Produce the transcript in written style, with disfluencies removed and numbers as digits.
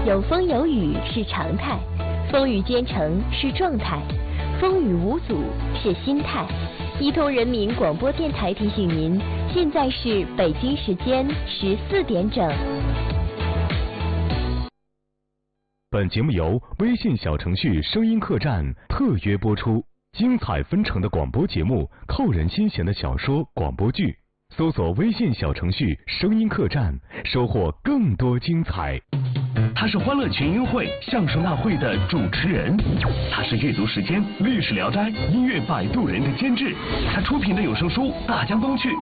有风有雨是常态，风雨兼程是状态，风雨无阻是心态。伊通人民广播电台提醒您，现在是北京时间14点整。 本节目由微信小程序声音客栈特约播出，精彩纷呈的广播节目，扣人心弦的小说广播剧，搜索微信小程序声音客栈，收获更多精彩。 他是欢乐群英会相声大会的主持人，他是阅读时间历史聊斋音乐摆渡人的监制，他出品的有声书《大江东去》